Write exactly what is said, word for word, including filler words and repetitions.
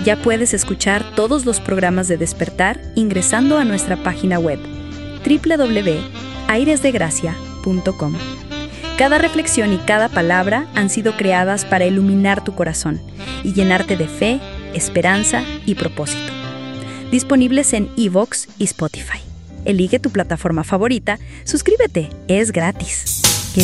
Ya puedes escuchar todos los programas de Despertar ingresando a nuestra página web doble u doble u doble u punto aires de gracia punto com. Cada reflexión y cada palabra han sido creadas para iluminar tu corazón y llenarte de fe, esperanza y propósito. Disponibles en iVoox y Spotify. Elige tu plataforma favorita, suscríbete, es gratis.